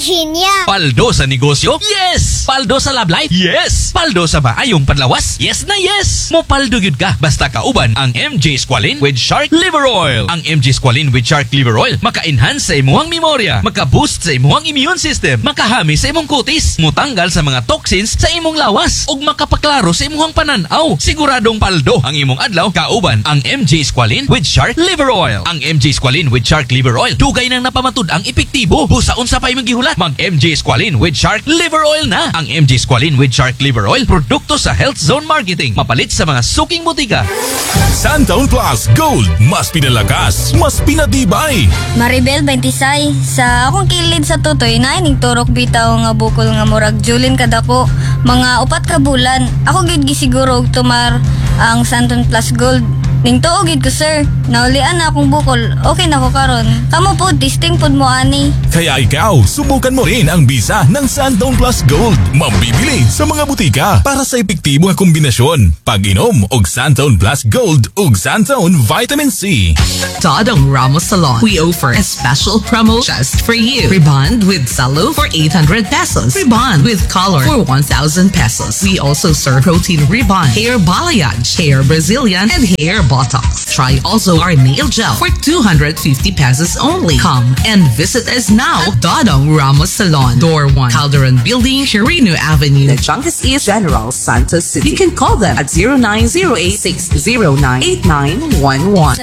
Genia. Paldo sa negosyo? Yes! Paldo sa love life? Yes! Paldo sa maayong panlawas? Yes na yes! Mopaldo yun ka basta kauban ang MJ Squalene with Shark Liver Oil. Ang MJ Squalene with Shark Liver Oil maka-enhance sa imuhang memorya, maka-boost sa imuhang immune system, makahami sa imong kutis, mutanggal sa mga toxins sa imong lawas, ug makapaklaro sa imuhang pananaw. Siguradong paldo ang imong adlaw kauban ang MJ Squalene with Shark Liver Oil. Ang MJ Squalene with Shark Liver Oil dugay nang napamatud ang epektibo. Busaon sa pay maghihulat, mag MJ Squalene with Shark Liver Oil na. Ang MJ Squalene with Shark Liver Oil, produkto sa Health Zone Marketing, mapalit sa mga suking butika. Santaon Plus Gold, mas pinalakas, mas pinatibay. Maribel 26, sa akong kilid sa tutoy na ining turok bitaw nga bukol nga murag julin kadako. Mga 4 ka bulan, ako gid gisiguro og tumar ang Santaon Plus Gold. Ning tuog gid ko sir, naulian na akong bukol, okay na ko karon. Kamo po, testing pod mo ani. Kaya ikaw, subukan mo rin ang bisa ng Santaon Plus Gold. Mabibili sa mga butika para sa epektibo nga kombinasyon. Pag-inom og Santaon Plus Gold ug Santaon Vitamin C. Dodong Ramos Salon, we offer a special promo just for you. Rebond with Salo for 800 pesos. Rebond with color for 1,000 pesos. We also serve protein rebond, hair balayage, hair Brazilian, and hair Botox. Try also our nail gel for 250 pesos only. Come and visit us now. Dodong Ramos Salon, Door 1, Calderon Building, Quirino Avenue, The Jungus East General, Santos City. You can call them at 0908-609-8911.